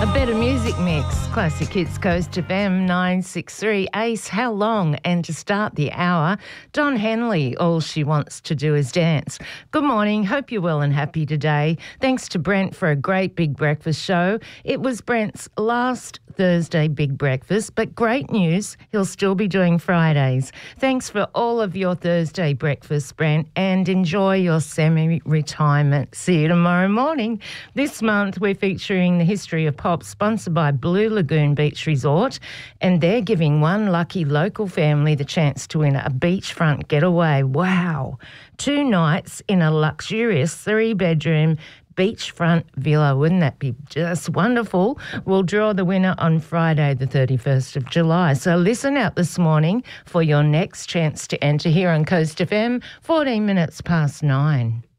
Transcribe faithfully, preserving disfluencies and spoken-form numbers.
A better music mix. Classic Hits Coast F M nine six three. Ace, How Long? And to start the hour, Don Henley, All She Wants to Do Is Dance. Good morning. Hope you're well and happy today. Thanks to Brent for a great big breakfast show. It was Brent's last Thursday big breakfast, but great news, he'll still be doing Fridays. Thanks for all of your Thursday breakfasts, Brent, and enjoy your semi-retirement. See you tomorrow morning. This month we're featuring the history of pop, sponsored by Blue Lagoon Beach Resort, and they're giving one lucky local family the chance to win a beachfront getaway. Wow. Two nights in a luxurious three-bedroom beachfront villa. Wouldn't that be just wonderful? We'll draw the winner on Friday, the thirty-first of July. So listen out this morning for your next chance to enter here on Coast F M, fourteen minutes past nine.